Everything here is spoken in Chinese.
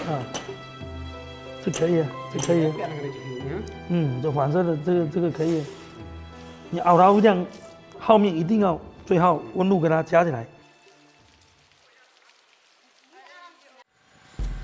啊，这可以，这可以。这反射的这个可以。你熬到这样，后面一定要最后温度给它加起来。